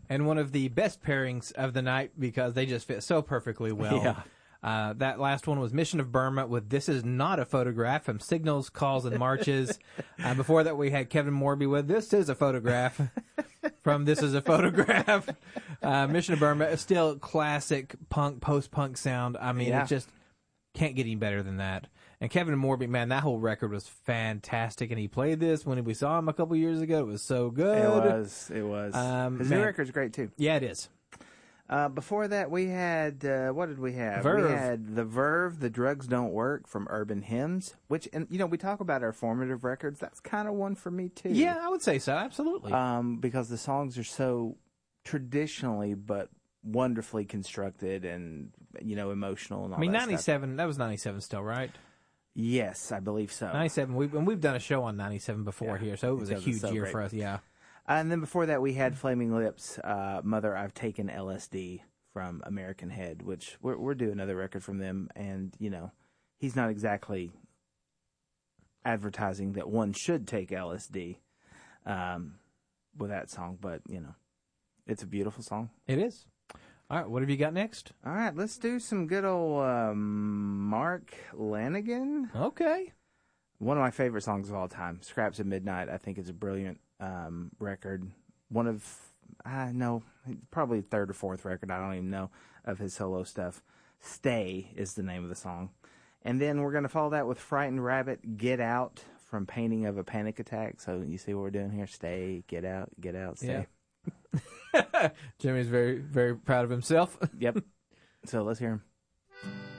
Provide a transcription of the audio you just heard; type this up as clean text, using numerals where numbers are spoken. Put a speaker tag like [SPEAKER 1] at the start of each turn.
[SPEAKER 1] And one of the best pairings of the night because they just fit so perfectly well.
[SPEAKER 2] Yeah.
[SPEAKER 1] That last one was Mission of Burma with This Is Not a Photograph from Signals, Calls, and Marches. Before that, we had Kevin Morby with This Is a Photograph from This Is a Photograph. Mission of Burma is still classic punk, post-punk sound. I mean, It just can't get any better than that. And Kevin Morby, man, that whole record was fantastic. And he played this when we saw him a couple years ago. It was so good.
[SPEAKER 2] It was. His new record's great, too.
[SPEAKER 1] Yeah, it is.
[SPEAKER 2] Before that, we had, what did we have?
[SPEAKER 1] Verve.
[SPEAKER 2] We had The Verve, The Drugs Don't Work from Urban Hymns, which, and we talk about our formative records. That's kind of one for me, too.
[SPEAKER 1] Yeah, I would say so. Absolutely.
[SPEAKER 2] Because the songs are so traditionally but wonderfully constructed and, emotional and all that.
[SPEAKER 1] I mean,
[SPEAKER 2] stuff.
[SPEAKER 1] 97, that was 97 still, right?
[SPEAKER 2] Yes, I believe so.
[SPEAKER 1] 97, we've done a show on 97 before here, so it was a huge year for us, yeah.
[SPEAKER 2] And then before that, we had Flaming Lips, Mother, I've Taken LSD from American Head, which we're doing another record from them. And, he's not exactly advertising that one should take LSD with that song, but, it's a beautiful song.
[SPEAKER 1] It is. All right, what have you got next?
[SPEAKER 2] All right, let's do some good old Mark Lanegan.
[SPEAKER 1] Okay.
[SPEAKER 2] One of my favorite songs of all time, Scraps at Midnight, I think is a brilliant record. One of, probably third or fourth record, I don't even know, of his solo stuff. Stay is the name of the song. And then we're going to follow that with Frightened Rabbit, Get Out, from Painting of a Panic Attack. So you see what we're doing here? Stay, get out, stay.
[SPEAKER 1] Yeah. Jimmy's very, very proud of himself.
[SPEAKER 2] Yep. So let's hear him.